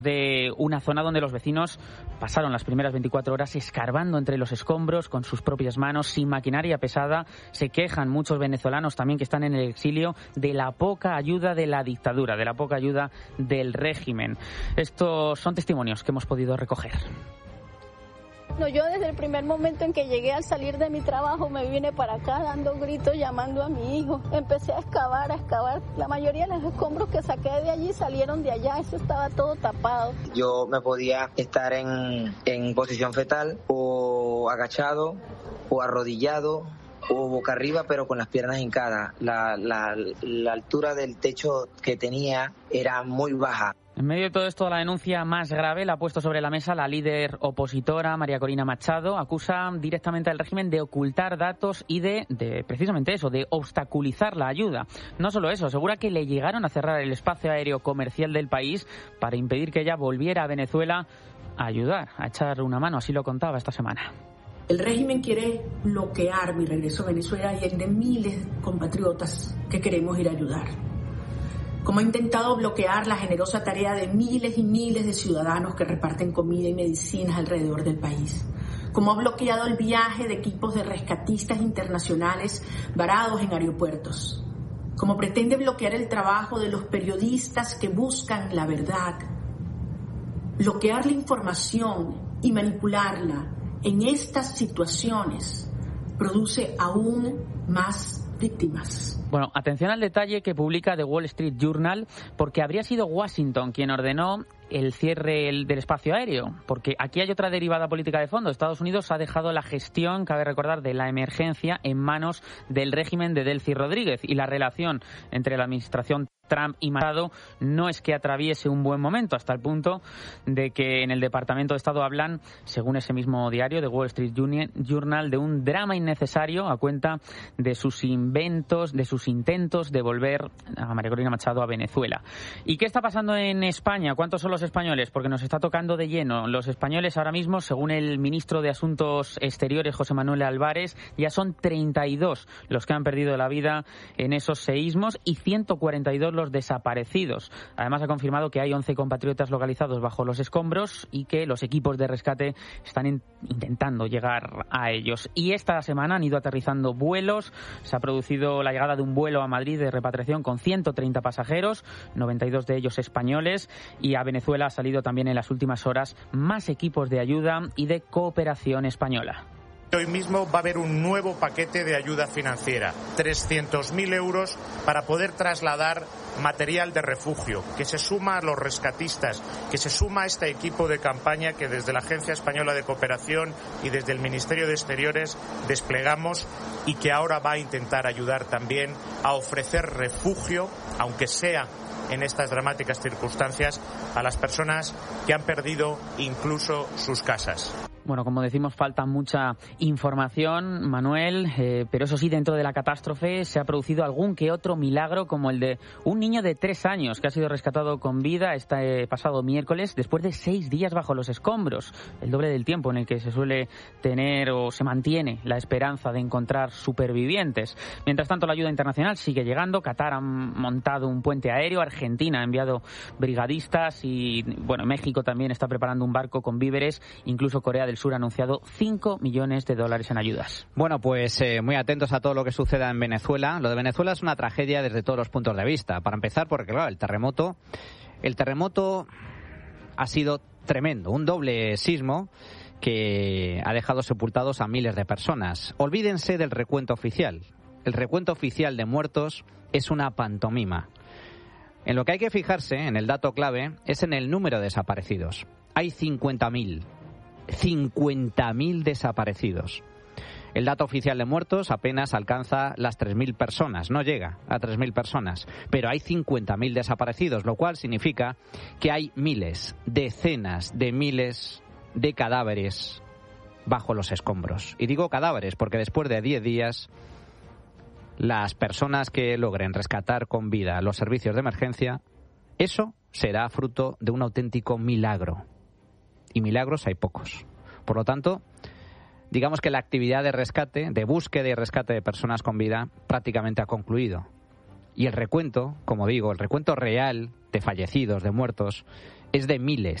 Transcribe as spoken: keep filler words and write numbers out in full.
de una zona donde los vecinos pasaron las primeras veinticuatro horas escarbando entre los escombros con sus propias manos, sin maquinaria pesada. Se quejan muchos venezolanos también que están en el exilio de la poca ayuda de la dictadura, de la poca ayuda del régimen. Estos son testimonios que hemos podido recoger. No, yo desde el primer momento en que llegué, al salir de mi trabajo, me vine para acá dando gritos, llamando a mi hijo. Empecé a excavar, a excavar. La mayoría de los escombros que saqué de allí salieron de allá, eso estaba todo tapado. Yo me podía estar en, en posición fetal o agachado o arrodillado o boca arriba, pero con las piernas hincadas. La, la, la altura del techo que tenía era muy baja. En medio de todo esto, la denuncia más grave la ha puesto sobre la mesa la líder opositora, María Corina Machado. Acusa directamente al régimen de ocultar datos y de, de, precisamente eso, de obstaculizar la ayuda. No solo eso, asegura que le llegaron a cerrar el espacio aéreo comercial del país para impedir que ella volviera a Venezuela a ayudar, a echar una mano. Así lo contaba esta semana. El régimen quiere bloquear mi regreso a Venezuela y el de miles de compatriotas que queremos ir a ayudar. Como ha intentado bloquear la generosa tarea de miles y miles de ciudadanos que reparten comida y medicinas alrededor del país. Como ha bloqueado el viaje de equipos de rescatistas internacionales varados en aeropuertos. Como pretende bloquear el trabajo de los periodistas que buscan la verdad. Bloquear la información y manipularla en estas situaciones produce aún más víctimas. Bueno, atención al detalle que publica The Wall Street Journal, porque habría sido Washington quien ordenó el cierre del espacio aéreo, porque aquí hay otra derivada política de fondo. Estados Unidos ha dejado la gestión, cabe recordar, de la emergencia en manos del régimen de Delcy Rodríguez, y la relación entre la administración Trump y Machado no es que atraviese un buen momento, hasta el punto de que en el Departamento de Estado hablan, según ese mismo diario, The Wall Street Journal, de un drama innecesario a cuenta de sus inventos, de sus intentos de volver a María Corina Machado a Venezuela. ¿Y qué está pasando en España? ¿Cuántos son los españoles? Porque nos está tocando de lleno. Los españoles ahora mismo, según el ministro de Asuntos Exteriores, José Manuel Álvarez, ya son treinta y dos los que han perdido la vida en esos seísmos y ciento cuarenta y dos los desaparecidos. Además, ha confirmado que hay once compatriotas localizados bajo los escombros y que los equipos de rescate están in- intentando llegar a ellos. Y esta semana han ido aterrizando vuelos. Se ha producido la llegada de un vuelo a Madrid de repatriación con ciento treinta pasajeros, noventa y dos de ellos españoles, y a Venezuela ha salido también en las últimas horas más equipos de ayuda y de cooperación española. Hoy mismo va a haber un nuevo paquete de ayuda financiera, trescientos mil euros para poder trasladar material de refugio, que se suma a los rescatistas, que se suma a este equipo de campaña que desde la Agencia Española de Cooperación y desde el Ministerio de Exteriores desplegamos y que ahora va a intentar ayudar también a ofrecer refugio, aunque sea en estas dramáticas circunstancias, a las personas que han perdido incluso sus casas. Bueno, como decimos, falta mucha información, Manuel, eh, pero eso sí, dentro de la catástrofe se ha producido algún que otro milagro, como el de un niño de tres años que ha sido rescatado con vida este pasado miércoles después de seis días bajo los escombros, el doble del tiempo en el que se suele tener o se mantiene la esperanza de encontrar supervivientes. Mientras tanto, la ayuda internacional sigue llegando. Qatar ha montado un puente aéreo, Argentina ha enviado brigadistas y, bueno, México también está preparando un barco con víveres, incluso Corea del Sur ha anunciado cinco millones de dólares en ayudas. Bueno, pues eh, muy atentos a todo lo que suceda en Venezuela. Lo de Venezuela es una tragedia desde todos los puntos de vista. Para empezar, porque claro, el terremoto, el terremoto ha sido tremendo, un doble sismo que ha dejado sepultados a miles de personas. Olvídense del recuento oficial. El recuento oficial de muertos es una pantomima. En lo que hay que fijarse, en el dato clave, es en el número de desaparecidos. Hay cincuenta mil. cincuenta mil desaparecidos. El dato oficial de muertos apenas alcanza las tres mil personas, no llega a tres mil personas, pero hay cincuenta mil desaparecidos, lo cual significa que hay miles, decenas de miles de cadáveres bajo los escombros. Y digo cadáveres porque después de diez días, las personas que logren rescatar con vida los servicios de emergencia, eso será fruto de un auténtico milagro. Y milagros hay pocos. Por lo tanto, digamos que la actividad de rescate, de búsqueda y rescate de personas con vida, prácticamente ha concluido. Y el recuento, como digo, el recuento real de fallecidos, de muertos, es de miles.